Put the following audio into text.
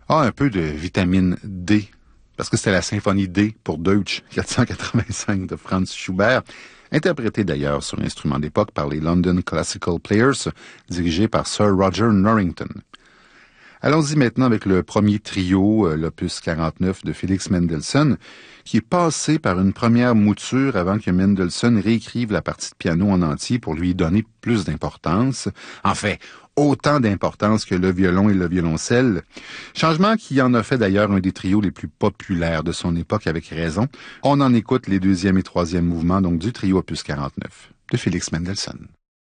Ah, un peu de vitamine D, parce que c'était la symphonie D pour Deutsch 485 de Franz Schubert, interprétée d'ailleurs sur l'instrument d'époque par les London Classical Players, dirigés par Sir Roger Norrington. Allons-y maintenant avec le premier trio, l'opus 49 de Félix Mendelssohn, qui est passé par une première mouture avant que Mendelssohn réécrive la partie de piano en entier pour lui donner plus d'importance. En fait, autant d'importance que le violon et le violoncelle. Changement qui en a fait d'ailleurs un des trios les plus populaires de son époque avec raison. On en écoute les deuxième et troisième mouvements donc du trio opus 49 de Félix Mendelssohn.